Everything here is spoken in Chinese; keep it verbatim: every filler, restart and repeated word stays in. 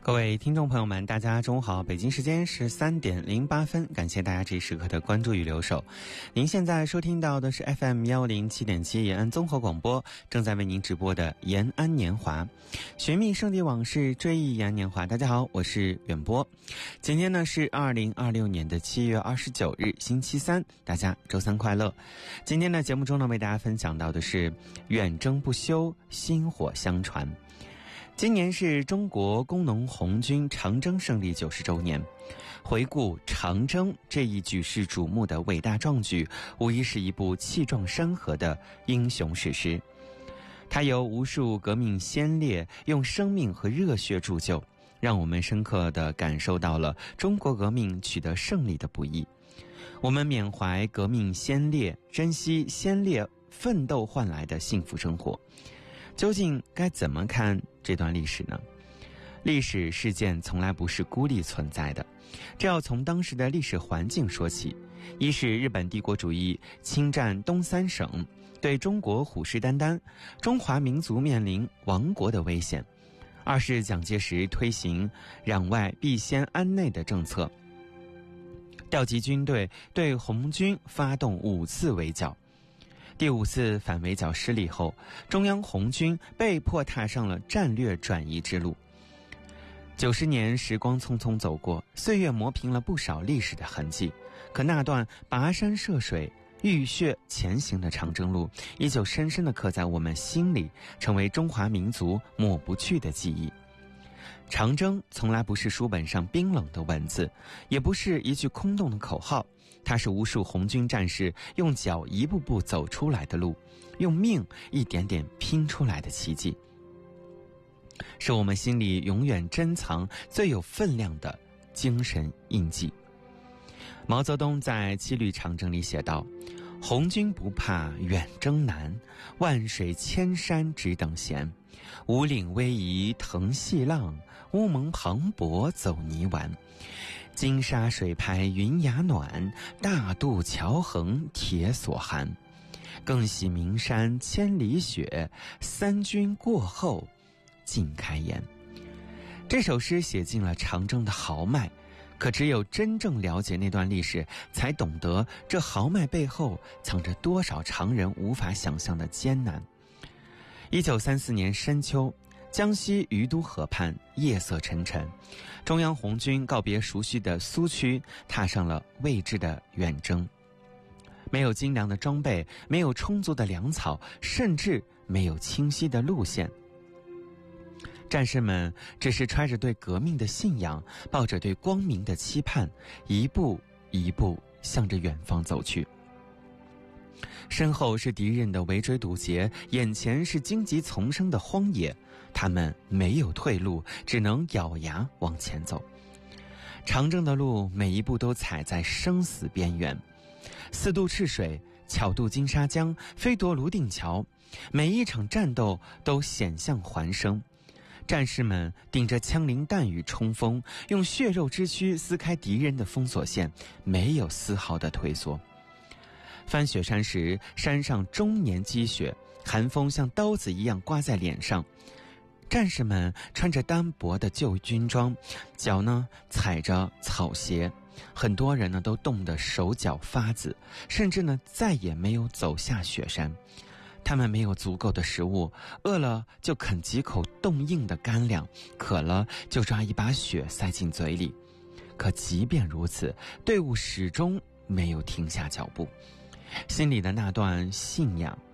各位听众朋友们，大家中午好，北京时间是三点零八分，感谢大家这一时刻的关注与留守。您现在收听到的是 F M 一零七点七 延安综合广播，正在为您直播的延安年华，寻觅圣地往事，追忆延安年华。大家好，我是远波。今天呢是二零二六年的七月二十九日，星期三，大家周三快乐。今天的节目中呢，为大家分享到的是远征不休，薪火相传。今年是中国工农红军长征胜利九十周年，回顾长征这一举世瞩目的伟大壮举，无疑是一部气壮山河的英雄史诗。它由无数革命先烈用生命和热血铸就，让我们深刻地感受到了中国革命取得胜利的不易。我们缅怀革命先烈，珍惜先烈奋斗换来的幸福生活。究竟该怎么看这段历史呢？历史事件从来不是孤立存在的，这要从当时的历史环境说起。一是日本帝国主义侵占东三省，对中国虎视眈眈，中华民族面临亡国的危险；二是蒋介石推行攘外必先安内的政策，调集军队对红军发动五次围剿。第五次反围剿失利后，中央红军被迫踏上了战略转移之路。九十年时光匆匆走过，岁月磨平了不少历史的痕迹，可那段跋山涉水、浴血前行的长征路，依旧深深地刻在我们心里，成为中华民族抹不去的记忆。长征从来不是书本上冰冷的文字，也不是一句空洞的口号，它是无数红军战士用脚一步步走出来的路，用命一点点拼出来的奇迹，是我们心里永远珍藏最有分量的精神印记。毛泽东在《七律长征》里写道：红军不怕远征难，万水千山只等闲。五岭逶迤腾细浪，乌蒙磅礴走泥丸。金沙水拍云崖暖，大渡桥横铁索寒。更喜名山千里雪，三军过后尽开颜。这首诗写尽了长征的豪迈，可只有真正了解那段历史，才懂得这豪迈背后藏着多少常人无法想象的艰难。一九三四年深秋，江西于都河畔夜色沉沉，中央红军告别熟悉的苏区，踏上了未知的远征。没有精良的装备，没有充足的粮草，甚至没有清晰的路线。战士们只是揣着对革命的信仰，抱着对光明的期盼，一步一步向着远方走去。身后是敌人的围追堵截，眼前是荆棘丛生的荒野，他们没有退路，只能咬牙往前走。长征的路每一步都踩在生死边缘，四渡赤水，巧渡金沙江，飞夺泸定桥，每一场战斗都险象环生。战士们顶着枪林弹雨冲锋，用血肉之躯撕开敌人的封锁线，没有丝毫的退缩。翻雪山时，山上终年积雪，寒风像刀子一样刮在脸上。战士们穿着单薄的旧军装，脚呢踩着草鞋，很多人呢都冻得手脚发紫，甚至呢再也没有走下雪山。他们没有足够的食物，饿了就啃几口冻硬的干粮，渴了就抓一把雪塞进嘴里。可即便如此，队伍始终没有停下脚步，心里的那段信仰